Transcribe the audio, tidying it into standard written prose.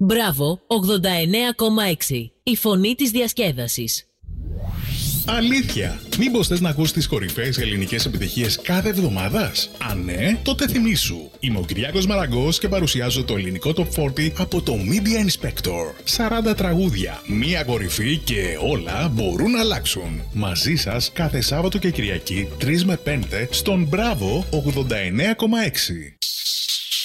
Μπράβο 89,6. Η φωνή της διασκέδασης. Αλήθεια! Μήπως θες να ακούς τις κορυφαίες ελληνικές επιτυχίες κάθε εβδομάδας? Αν ναι, τότε θυμήσου. Είμαι ο Κυριάκος Μαραγκός και παρουσιάζω το ελληνικό Top 40 από το Media Inspector. 40 τραγούδια, μία κορυφή και όλα μπορούν να αλλάξουν. Μαζί σας κάθε Σάββατο και Κυριακή 3 με 5 στον Μπράβο 89,6.